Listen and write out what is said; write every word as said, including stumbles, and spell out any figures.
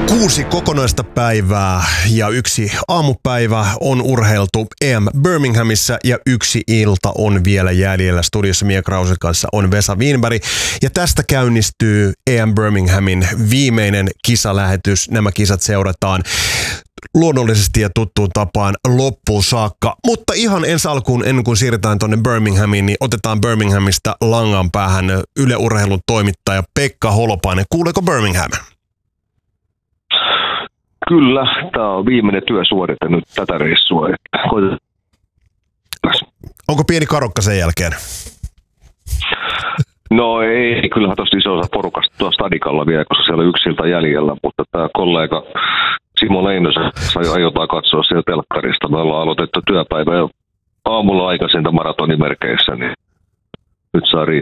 Kuusi kokonaista päivää ja yksi aamupäivä on urheiltu E M Birminghamissa ja yksi ilta on vielä jäljellä. Studiossa Mia Krausen kanssa on Vesa Wienberg ja tästä käynnistyy E M Birminghamin viimeinen kisalähetys. Nämä kisat seurataan luonnollisesti ja tuttuun tapaan loppuun saakka. Mutta ihan ensi alkuun, ennen kuin siirretään tuonne Birminghamiin, niin otetaan Birminghamista langan päähän Yle Urheilun toimittaja Pekka Holopainen. Kuuleeko Birmingham? Kyllä, tämä on viimeinen työsuorite nyt tätä reissua. Onko pieni karokka sen jälkeen? No ei, kyllähän tuosta iso osa porukasta tuossa stadikalla vielä, koska siellä on yksi ilta jäljellä, mutta tämä kollega Simo Leinosen sai aiotaan katsoa siellä telkkarista. Me ollaan aloitettu työpäivä jo aamulla aikaisinta maratonimerkeissä, niin nyt saa riittää.